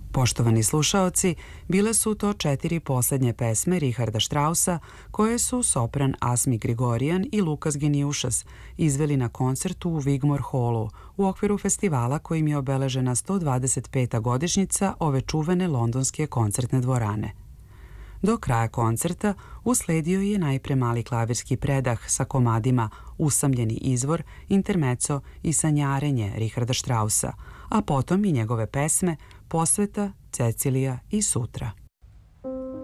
Poštovani slušaoci, bile su to 4 poslednje pesme Richarda Straussa koje su sopran Asmi Grigorian i Lukas Geniušas izveli na koncertu u Wigmore Hallu u okviru festivala kojim je obeležena 125. godišnjica ove čuvene londonske koncertne dvorane. Do kraja koncerta usledio je najpre mali klavirski predah sa komadima Usamljeni izvor, Intermezzo i Sanjarenje Richarda Straussa, a potom i njegove pesme Posveta, Cecilija i Sutra.